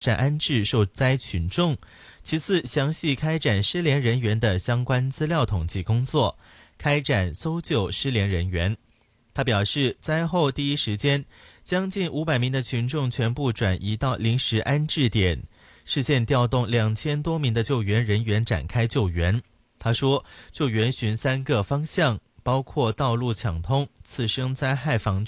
善安置受灾群众，其次详细开展失联人员的相关资料统计工作，开展搜救失联人员。他表示，灾后第一时间将近500名的群众全部转移到临时安置点，市县调动2000多名的救援人员展开救援。他说，救援循3个方向，包括道路抢通、次生灾害防治